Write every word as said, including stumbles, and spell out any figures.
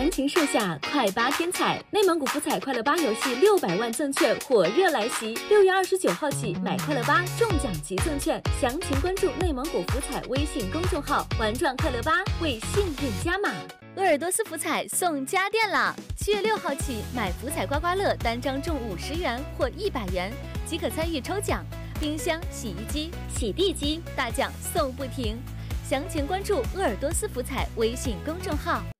人情树下，快八天彩！内蒙古福彩快乐八游戏六百万赠券火热来袭，六月二十九号起买快乐八中奖即赠券，详情关注内蒙古福彩微信公众号，玩转快乐八为幸运加码。鄂尔多斯福彩送家电啦！七月六号起买福彩刮刮乐单张中五十元或一百元，即可参与抽奖，冰箱、洗衣机、洗地机大奖送不停。详情关注鄂尔多斯福彩微信公众号。